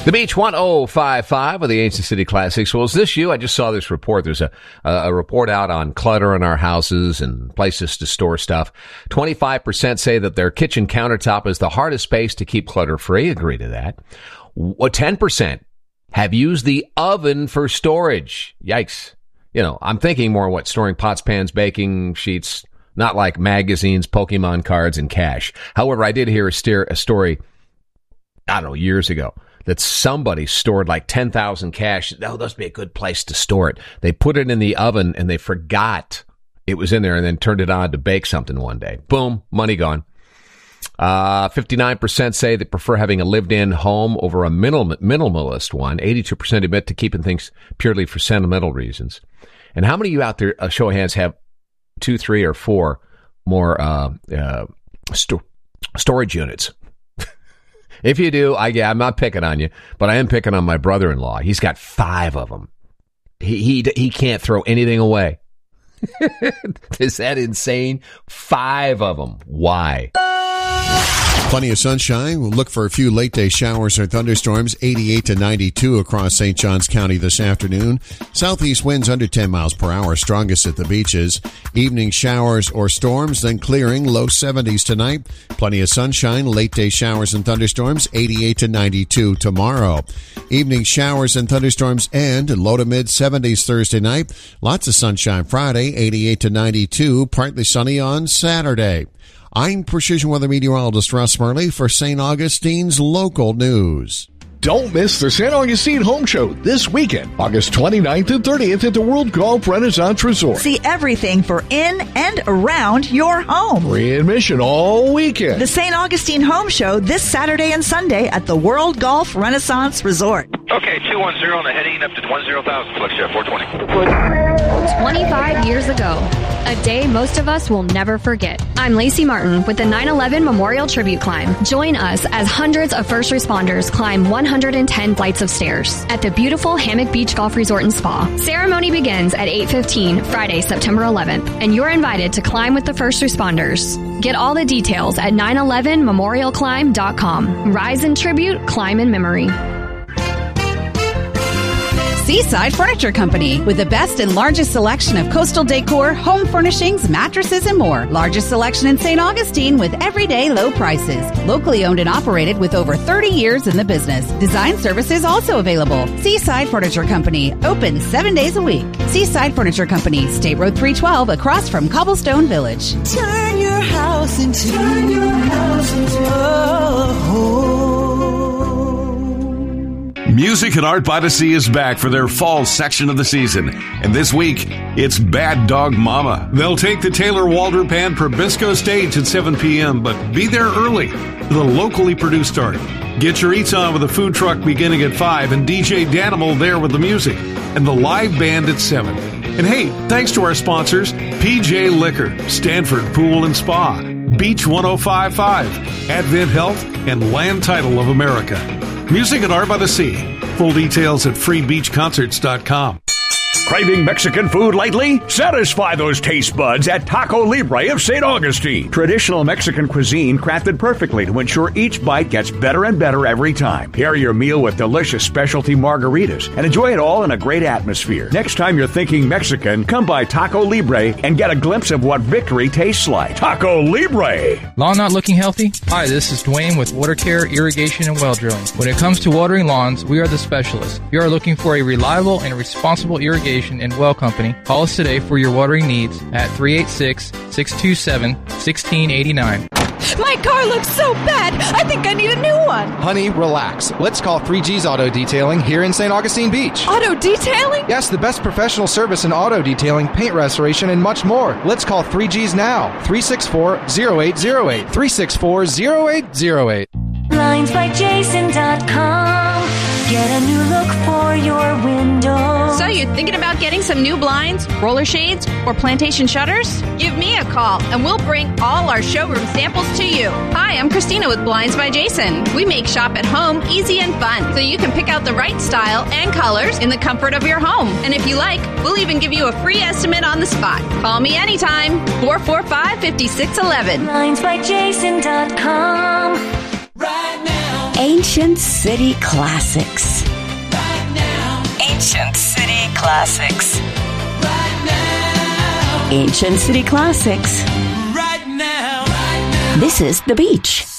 The Beach 1055 of the Ancient City Classics. Well, is this you? I just saw this report. There's a report out on clutter in our houses and places to store stuff. 25% say that their kitchen countertop is the hardest space to keep clutter-free. Agree to that. 10% have used the oven for storage. Yikes. You know, I'm thinking more what, storing pots, pans, baking sheets, not like magazines, Pokemon cards, and cash. However, I did hear a story, I don't know, years ago, that somebody stored like 10,000 cash. Oh, this would be a good place to store it. They put it in the oven and they forgot it was in there and then turned it on to bake something one day. Boom, money gone. 59% say they prefer having a lived-in home over a minimalist one. 82% admit to keeping things purely for sentimental reasons. And how many of you out there, show of hands, have 2, 3, or 4 more storage units? If you do, I'm not picking on you, but I am picking on my brother-in-law. He's got 5 of them. He can't throw anything away. Is that insane? 5 of them. Why? Plenty of sunshine. We'll look for a few late-day showers or thunderstorms. 88 to 92 across St. Johns County this afternoon. Southeast winds under 10 miles per hour, strongest at the beaches. Evening showers or storms, then clearing, low 70s tonight. Plenty of sunshine, late-day showers and thunderstorms. 88 to 92 tomorrow. Evening showers and thunderstorms and low to mid 70s Thursday night. Lots of sunshine Friday. 88 to 92. Partly sunny on Saturday. I'm Precision Weather Meteorologist Russ Murley for St. Augustine's local news. Don't miss the St. Augustine Home Show this weekend, August 29th and 30th at the World Golf Renaissance Resort. See everything for in and around your home. Free admission all weekend. The St. Augustine Home Show this Saturday and Sunday at the World Golf Renaissance Resort. Okay, 210 on the heading up to 10,000, flex jet 420. 25 years ago, a day most of us will never forget. I'm Lacey Martin with the 9/11 Memorial Tribute Climb. Join us as hundreds of first responders climb 110 flights of stairs at the beautiful Hammock Beach Golf Resort and Spa. Ceremony begins at 8:15 Friday, September 11th, and you're invited to climb with the first responders. Get all the details at 911memorialclimb.com. Rise in tribute, climb in memory. Seaside Furniture Company, with the best and largest selection of coastal decor, home furnishings, mattresses, and more. Largest selection in St. Augustine with everyday low prices. Locally owned and operated with over 30 years in the business. Design services also available. Seaside Furniture Company, open 7 days a week. Seaside Furniture Company, State Road 312 across from Cobblestone Village. Turn your house into a home. Music and Art by the Sea is back for their fall section of the season. And this week, it's Bad Dog Mama. They'll take the Taylor Waldrop Band Probisco stage at 7 p.m., but be there early for the locally produced start. Get your eats on with a food truck beginning at 5 and DJ Danimal there with the music and the live band at 7. And hey, thanks to our sponsors, PJ Liquor, Stanford Pool and Spa, Beach 1055, Advent Health, and Land Title of America. Music and Art by the Sea. Full details at freebeachconcerts.com. Craving Mexican food lately? Satisfy those taste buds at Taco Libre of St. Augustine. Traditional Mexican cuisine crafted perfectly to ensure each bite gets better and better every time. Pair your meal with delicious specialty margaritas and enjoy it all in a great atmosphere. Next time you're thinking Mexican, come by Taco Libre and get a glimpse of what victory tastes like. Taco Libre. Lawn not looking healthy? Hi, this is Dwayne with Water Care, Irrigation, and Well Drilling. When it comes to watering lawns, we are the specialists. If you are looking for a reliable and responsible irrigation and well company, call us today for your watering needs at 386-627-1689. My car looks so bad, I think I need a new one. Honey, relax. Let's call 3G's Auto Detailing here in St. Augustine Beach. Auto detailing? Yes, the best professional service in auto detailing, paint restoration, and much more. Let's call 3G's now. 364-0808. 364-0808. BlindsByJason.com. Get a new look for your window. So you're thinking about getting some new blinds, roller shades, or plantation shutters? Give me a call and we'll bring all our showroom samples to you. Hi, I'm Christina with Blinds by Jason. We make shop at home easy and fun so you can pick out the right style and colors in the comfort of your home. And if you like, we'll even give you a free estimate on the spot. Call me anytime. 445-5611. BlindsByJason.com. Right now. Angel Ancient City Classics. Right now. Ancient City Classics. Right now. Ancient City Classics. Right now. Right now. This is The Beach.